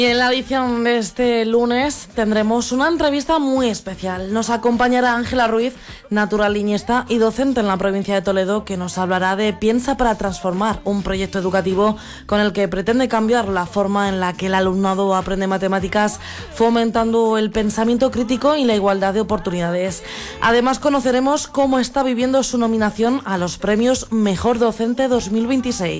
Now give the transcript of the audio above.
Y en la edición de este lunes tendremos una entrevista muy especial. Nos acompañará Ángela Ruiz, naturaliñista y docente en la provincia de Toledo, que nos hablará de Piensa para Transformar, un proyecto educativo con el que pretende cambiar la forma en la que el alumnado aprende matemáticas, fomentando el pensamiento crítico y la igualdad de oportunidades. Además, conoceremos cómo está viviendo su nominación a los premios Mejor Docente 2026.